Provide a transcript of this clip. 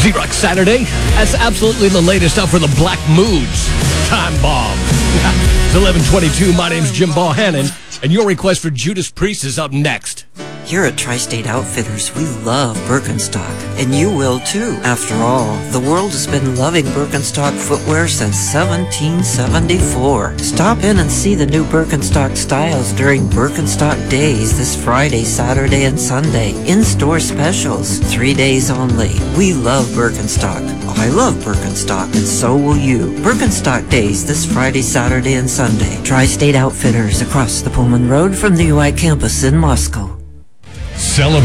Z-Rock Saturday. That's absolutely the latest up for the Black Moods. Time Bomb. It's 11:22. My name's Jim Bohannon, and your request for Judas Priest is up next. Here at Tri-State Outfitters, we love Birkenstock, and you will too. After all, the world has been loving Birkenstock footwear since 1774. Stop in and see the new Birkenstock styles during Birkenstock Days this Friday, Saturday, and Sunday. In-store specials, 3 days only. We love Birkenstock. I love Birkenstock, and so will you. Birkenstock Days this Friday, Saturday, and Sunday. Tri-State Outfitters across the Pullman Road from the UI campus in Moscow. Celebrate.